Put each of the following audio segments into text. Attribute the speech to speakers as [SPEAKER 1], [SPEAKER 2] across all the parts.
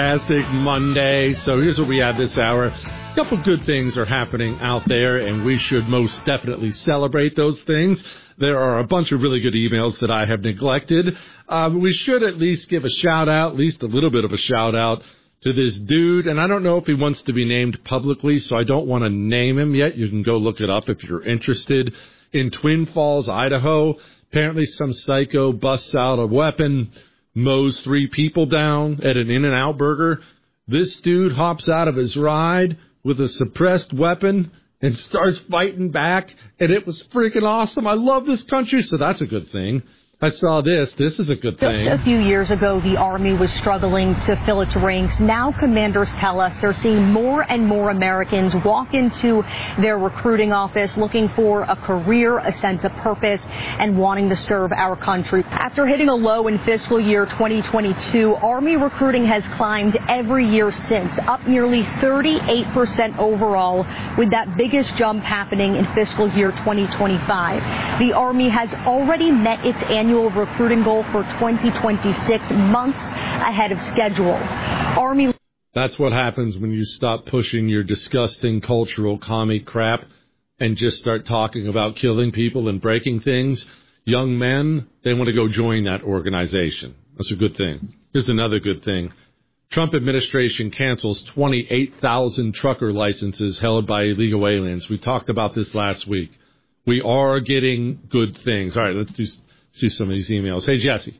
[SPEAKER 1] Fantastic Monday. So here's what we have this hour. A couple good things are happening out there, and we should most definitely celebrate those things. There are a bunch of really good emails that I have neglected. We should at least give a shout-out, at least a little bit of a shout-out, to this dude. And I don't know if he wants to be named publicly, so I don't want to name him yet. You can go look it up if you're interested. In Twin Falls, Idaho, apparently some psycho busts out a weapon, mows 3 people down at an In-N-Out Burger. This dude hops out of his ride with a suppressed weapon and starts fighting back, and it was freaking awesome. I love this country, so that's a good thing. I saw this. This is a good thing.
[SPEAKER 2] Just a few years ago, the Army was struggling to fill its ranks. Now commanders tell us they're seeing more and more Americans walk into their recruiting office looking for a career, a sense of purpose, and wanting to serve our country. After hitting a low in fiscal year 2022, Army recruiting has climbed every year since, up nearly 38% overall, with that biggest jump happening in fiscal year 2025. The Army has already met its annual recruiting goal for 2026, months ahead of schedule. Army.
[SPEAKER 1] That's what happens when you stop pushing your disgusting cultural commie crap and just start talking about killing people and breaking things. Young men, they want to go join that organization. That's a good thing. Here's another good thing. Trump administration cancels 28,000 trucker licenses held by illegal aliens. We talked about this last week. We are getting good things. All right, let's see some of these emails. Hey, Jesse.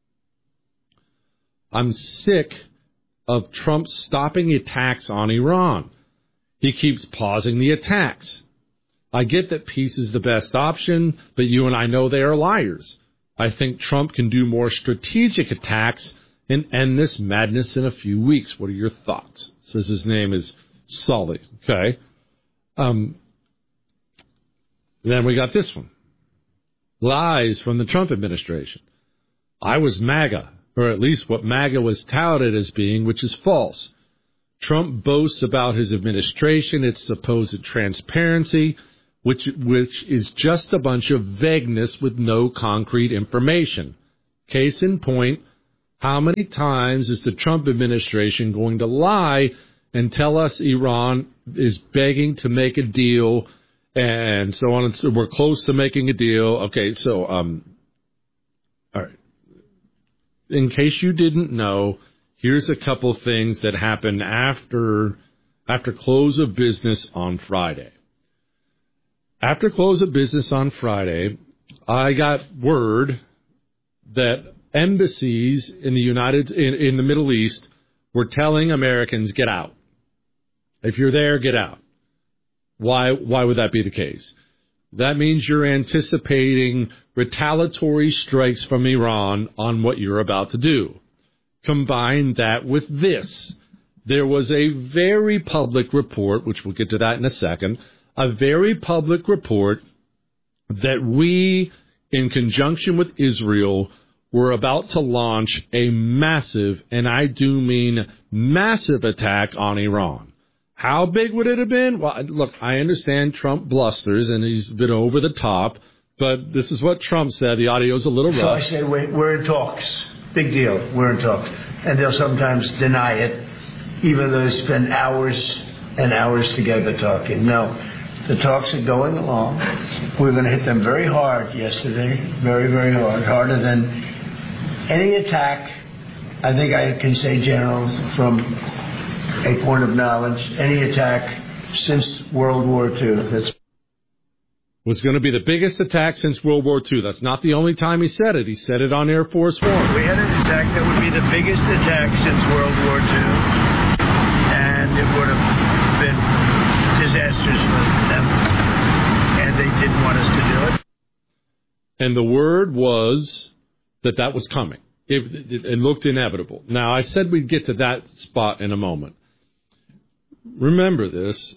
[SPEAKER 1] I'm sick of Trump stopping attacks on Iran. He keeps pausing the attacks. I get that peace is the best option, but you and I know they are liars. I think Trump can do more strategic attacks and end this madness in a few weeks. What are your thoughts? Says his name is Sully. Okay. Then we got this one. Lies from the Trump administration. I was MAGA, or at least what MAGA was touted as being, which is false. Trump boasts about his administration, its supposed transparency, which is just a bunch of vagueness with no concrete information. Case in point, how many times is the Trump administration going to lie and tell us Iran is begging to make a deal and so on, and so we're close to making a deal. Okay, so, all right. In case you didn't know, here's a couple things that happened after close of business on Friday. After close of business on Friday, I got word that embassies in the Middle East were telling Americans, get out. If you're there, get out. Why would that be the case? That means you're anticipating retaliatory strikes from Iran on what you're about to do. Combine that with this. There was a very public report, which we'll get to that in a second, a very public report that we, in conjunction with Israel, were about to launch a massive, and I do mean massive, attack on Iran. How big would it have been? Well, look, I understand Trump blusters, and he's been over the top, but this is what Trump said. The audio's a little rough.
[SPEAKER 3] So I say, we're in talks. Big deal. We're in talks. And they'll sometimes deny it, even though they spend hours and hours together talking. No, the talks are going along. We're going to hit them very hard yesterday, very, very hard, harder than any attack. I think I can say, General, from a point of knowledge, any attack since World War II. That's
[SPEAKER 1] was going to be the biggest attack since World War II. That's not the only time he said it. He said it on Air Force One.
[SPEAKER 3] We had an attack that would be the biggest attack since World War II, and it would have been disastrous for them, and they didn't want us to do it.
[SPEAKER 1] And the word was that was coming. It looked inevitable. Now, I said we'd get to that spot in a moment. Remember this.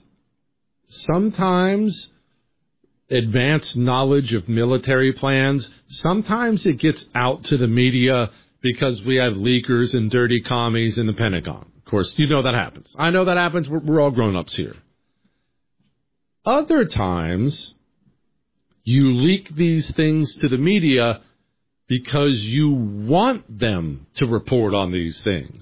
[SPEAKER 1] Sometimes advanced knowledge of military plans, sometimes it gets out to the media because we have leakers and dirty commies in the Pentagon. Of course, you know that happens. I know that happens. We're all grown-ups here. Other times, you leak these things to the media because you want them to report on these things.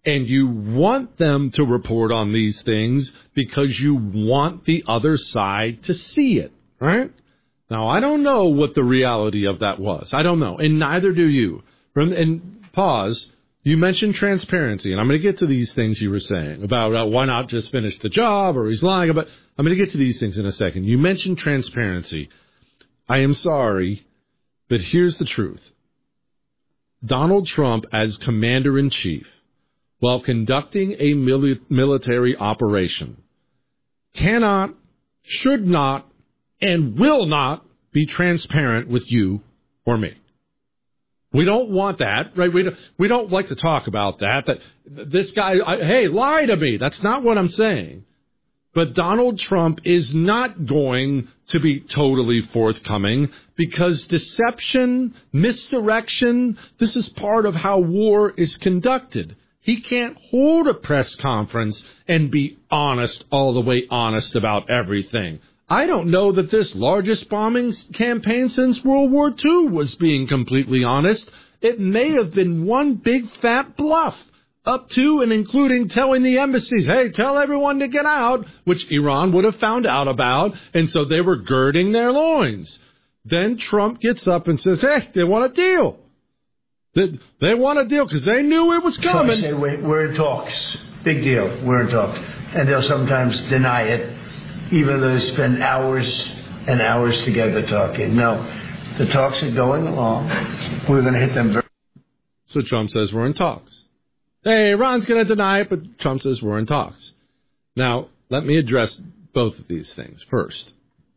[SPEAKER 1] And you want them to report on these things because you want the other side to see it, right? Now, I don't know what the reality of that was. I don't know, and neither do you. And pause. You mentioned transparency, and I'm going to get to these things you were saying about why not just finish the job or he's lying about. I'm going to get to these things in a second. You mentioned transparency. I am sorry, but here's the truth. Donald Trump, as commander-in-chief, while conducting a military operation, cannot, should not, and will not be transparent with you or me. We don't want that, right? We don't like to talk about that this guy, hey, lie to me. That's not what I'm saying. But Donald Trump is not going to be totally forthcoming because deception, misdirection, this is part of how war is conducted. He can't hold a press conference and be honest, all the way honest about everything. I don't know that this largest bombing campaign since World War II was being completely honest. It may have been one big fat bluff, up to and including telling the embassies, hey, tell everyone to get out, which Iran would have found out about, and so they were girding their loins. Then Trump gets up and says, hey, they want a deal. They want a deal because they knew it was coming.
[SPEAKER 3] Say, we're in talks. Big deal. We're in talks. And they'll sometimes deny it, even though they spend hours and hours together talking. No, the talks are going along. We're going to hit them very.
[SPEAKER 1] So Trump says we're in talks. Hey, Iran's going to deny it, but Trump says we're in talks. Now, let me address both of these things first.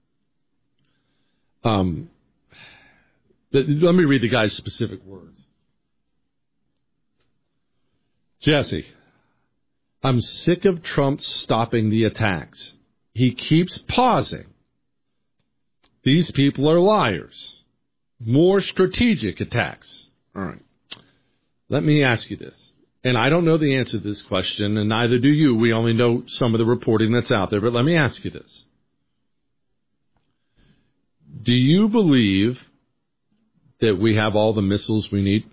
[SPEAKER 1] Let me read the guy's specific words. Jesse, I'm sick of Trump stopping the attacks. He keeps pausing. These people are liars. More strategic attacks. All right. Let me ask you this. And I don't know the answer to this question, and neither do you. We only know some of the reporting that's out there. But let me ask you this. Do you believe that we have all the missiles we need?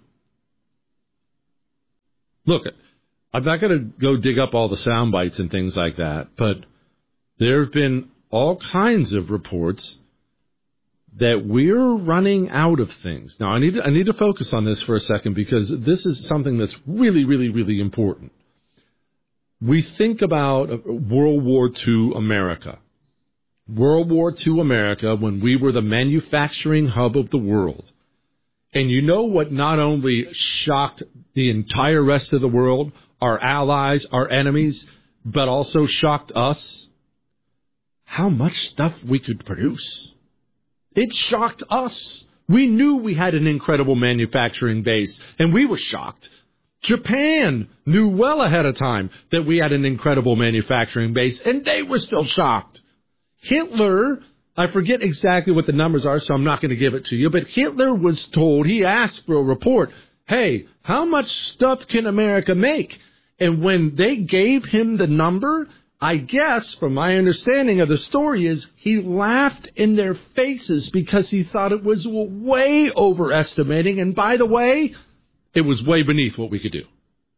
[SPEAKER 1] Look, I'm not going to go dig up all the sound bites and things like that, but there have been all kinds of reports that we're running out of things. Now, I need to focus on this for a second because this is something that's really, really, really important. We think about World War II America. World War II America, when we were the manufacturing hub of the world. And you know what not only shocked the entire rest of the world, our allies, our enemies, but also shocked us? How much stuff we could produce. It shocked us. We knew we had an incredible manufacturing base, and we were shocked. Japan knew well ahead of time that we had an incredible manufacturing base, and they were still shocked. Hitler, I forget exactly what the numbers are, so I'm not going to give it to you, but Hitler was told, he asked for a report, hey, how much stuff can America make? And when they gave him the number, I guess, from my understanding of the story, is he laughed in their faces because he thought it was way overestimating. And by the way, it was way beneath what we could do.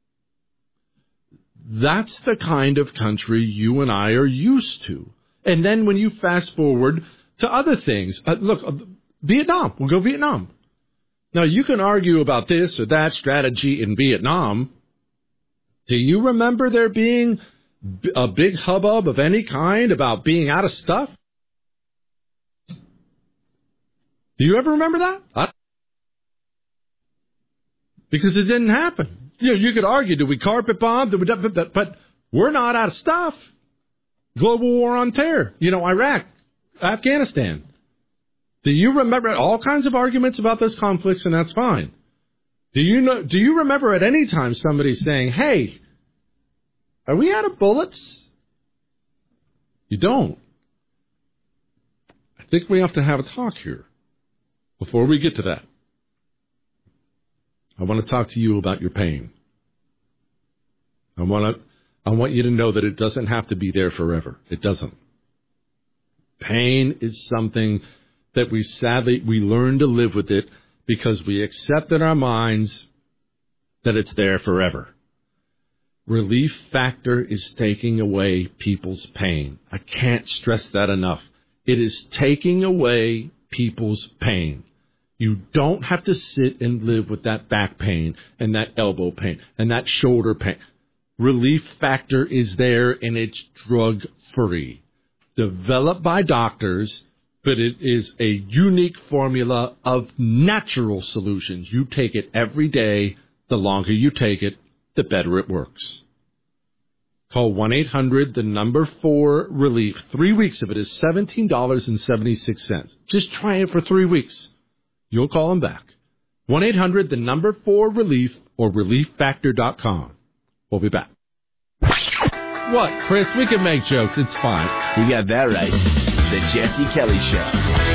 [SPEAKER 1] That's the kind of country you and I are used to. And then when you fast forward to other things, look, Vietnam, we'll go Vietnam. Now, you can argue about this or that strategy in Vietnam. Do you remember there being a big hubbub of any kind about being out of stuff? Do you ever remember that? Because it didn't happen. You could argue, did we carpet bomb? But we're not out of stuff. Global war on terror. Iraq, Afghanistan. Do you remember all kinds of arguments about those conflicts? And that's fine. Do you remember at any time somebody saying, hey, are we out of bullets? You don't. I think we have to have a talk here before we get to that. I want to talk to you about your pain. I want you to know that it doesn't have to be there forever. It doesn't. Pain is something that we learn to live with it because we accept in our minds that it's there forever. Relief Factor is taking away people's pain. I can't stress that enough. It is taking away people's pain. You don't have to sit and live with that back pain and that elbow pain and that shoulder pain. Relief Factor is there, and it's drug-free. Developed by doctors, but it is a unique formula of natural solutions. You take it every day. The longer you take it, the better it works. Call 1-800-4-RELIEF. 3 weeks of it is $17.76. Just try it for 3 weeks. You'll call them back. 1-800-4-RELIEF or ReliefFactor.com. We'll be back. What, Chris? We can make jokes. It's fine.
[SPEAKER 4] You got that right. The Jesse Kelly Show.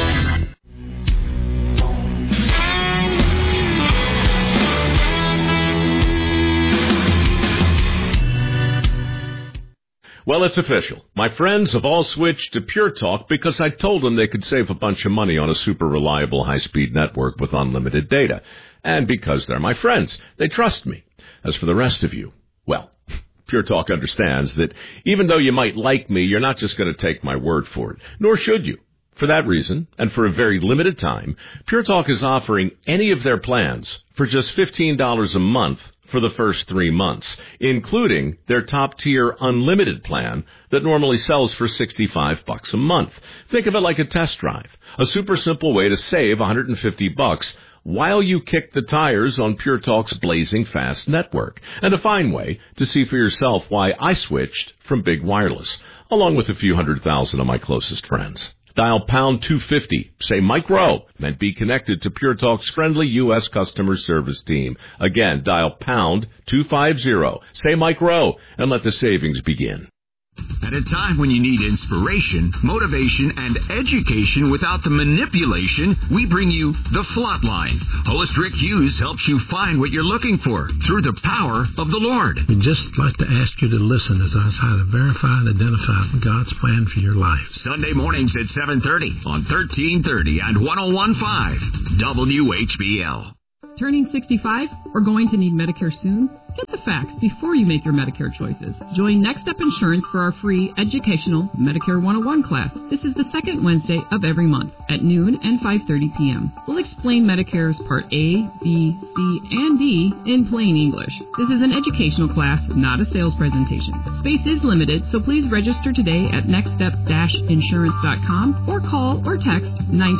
[SPEAKER 5] Well, it's official. My friends have all switched to Pure Talk because I told them they could save a bunch of money on a super reliable high-speed network with unlimited data. And because they're my friends, they trust me. As for the rest of you, well, Pure Talk understands that even though you might like me, you're not just going to take my word for it, nor should you. For that reason, and for a very limited time, Pure Talk is offering any of their plans for just $15 a month for the first 3 months, including their top-tier unlimited plan that normally sells for $65 a month. Think of it like a test drive, a super simple way to save $150 while you kick the tires on Pure Talk's blazing fast network, and a fine way to see for yourself why I switched from big wireless, along with a few 100,000 of my closest friends. Dial pound 250, say Mike Rowe, and be connected to Pure Talk's friendly U.S. customer service team. Again, dial pound 250, say Mike Rowe, and let the savings begin.
[SPEAKER 6] At a time when you need inspiration, motivation, and education without the manipulation, we bring you The Flatline. Host Rick Hughes helps you find what you're looking for through the power of the Lord.
[SPEAKER 7] We'd just like to ask you to listen as I how to verify and identify God's plan for your life.
[SPEAKER 6] Sunday mornings at 7:30 on 1330 and 101.5 WHBL.
[SPEAKER 8] Turning 65 or going to need Medicare soon? Get the facts before you make your Medicare choices. Join Next Step Insurance for our free educational Medicare 101 class. This is the second Wednesday of every month at noon and 5:30 p.m. We'll explain Medicare's Part A, B, C, and D in plain English. This is an educational class, not a sales presentation. Space is limited, so please register today at nextstep-insurance.com or call or text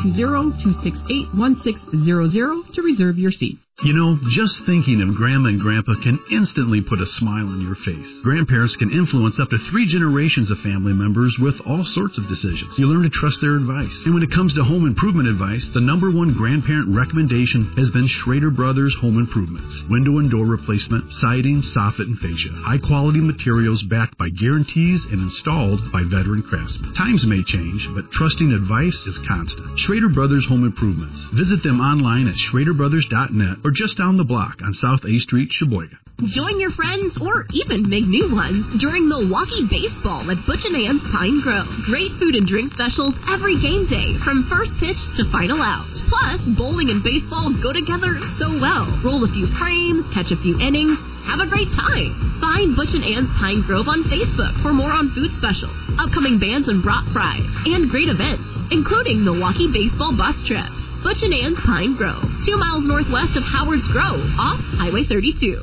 [SPEAKER 8] 920-268-1600 to reserve your seat.
[SPEAKER 9] You know, just thinking of Grandma and Grandpa can instantly put a smile on your face. Grandparents can influence up to 3 generations of family members with all sorts of decisions. You learn to trust their advice. And when it comes to home improvement advice, the #1 grandparent recommendation has been Schrader Brothers Home Improvements. Window and door replacement, siding, soffit, and fascia. High-quality materials backed by guarantees and installed by veteran craftsmen. Times may change, but trusting advice is constant. Schrader Brothers Home Improvements. Visit them online at schraderbrothers.net or just down the block on South A Street, Sheboygan.
[SPEAKER 10] Join your friends or even make new ones during Milwaukee Baseball at Butch & Ann's Pine Grove. Great food and drink specials every game day from first pitch to final out. Plus, bowling and baseball go together so well. Roll a few frames, catch a few innings, have a great time. Find Butch & Ann's Pine Grove on Facebook for more on food specials, upcoming bands and brat fries, and great events, including Milwaukee Baseball bus trips. Butch & Ann's Pine Grove, 2 miles northwest of Howard's Grove, off Highway 32.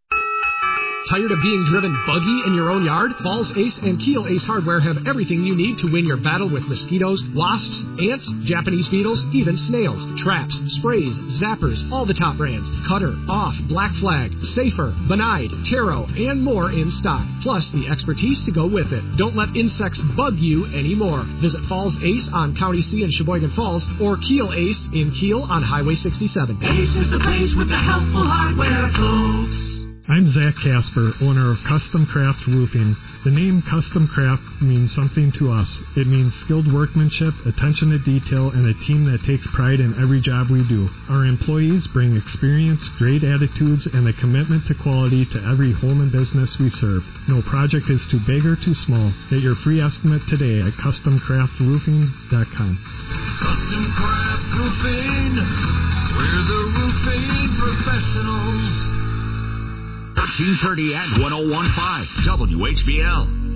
[SPEAKER 11] Tired of being driven buggy in your own yard? Falls Ace and Keel Ace Hardware have everything you need to win your battle with mosquitoes, wasps, ants, Japanese beetles, even snails. Traps, sprays, zappers, all the top brands. Cutter, Off, Black Flag, Safer, Benide, Taro, and more in stock. Plus the expertise to go with it. Don't let insects bug you anymore. Visit Falls Ace on County C in Sheboygan Falls or Keel Ace in Keel on Highway 67.
[SPEAKER 12] Ace is the place with the helpful hardware, folks.
[SPEAKER 13] I'm Zach Casper, owner of Custom Craft Roofing. The name Custom Craft means something to us. It means skilled workmanship, attention to detail, and a team that takes pride in every job we do. Our employees bring experience, great attitudes, and a commitment to quality to every home and business we serve. No project is too big or too small. Get your free estimate today at CustomCraftRoofing.com.
[SPEAKER 12] Custom Craft Roofing, we're the roofing professionals.
[SPEAKER 6] 1430 and 1015 WHBL.